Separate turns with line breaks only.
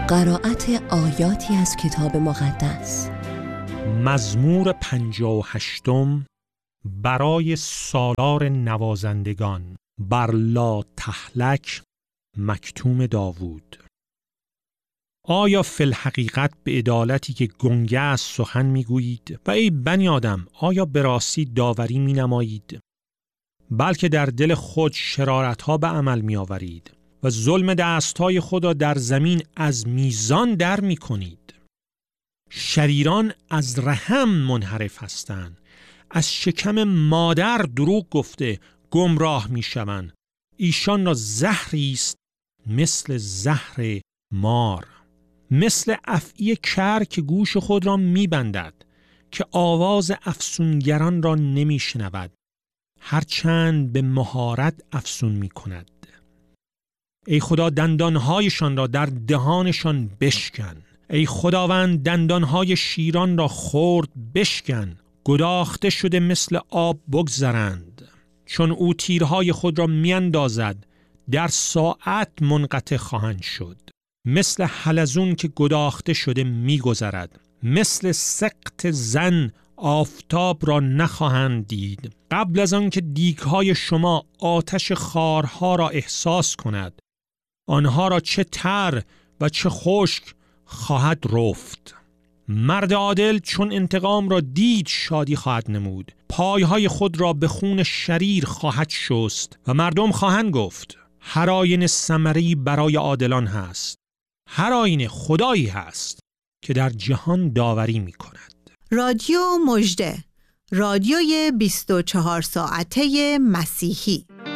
قرائت آیاتی از کتاب مقدس.
مزمور 58 برای سالار نوازندگان بر لا تهلک، مکتوم داوود. آیا فی الحقیقت به عدالتی که گنگه است سخن میگویید و ای بنی آدم آیا به راستی داوری می نمایید؟ بلکه در دل خود شرارتها به عمل می آورید و ظلم دستهای خود را در زمین از میزان در می کنید. شریران از رحم منحرف هستند، از شکم مادر دروغ گفته گمراه می شوند. ایشان را زهری است مثل زهر مار، مثل افعی کر که گوش خود را می بندد، که آواز افسونگران را نمی شنود، هرچند به مهارت افسون می کند. ای خدا دندانهایشان را در دهانشان بشکن، ای خداوند دندانهای شیران را خرد بشکن. گداخته شده مثل آب بگذرند، چون او تیرهای خود را می اندازد در ساعت منقطع خواهند شد. مثل حلزون که گداخته شده می گذرد، مثل سقط زن آفتاب را نخواهند دید. قبل از آن که دیگهای شما آتش خارها را احساس کند، آنها را چه تر و چه خشک خواهد رفت. مرد عادل چون انتقام را دید شادی خواهد نمود، پایهای خود را به خون شریر خواهد شست و مردم خواهند گفت هر آینه ثمری برای عادلان هست، هر آینه خدایی هست که در جهان داوری می کند.
رادیو مژده، رادیوی 24 ساعته مسیحی.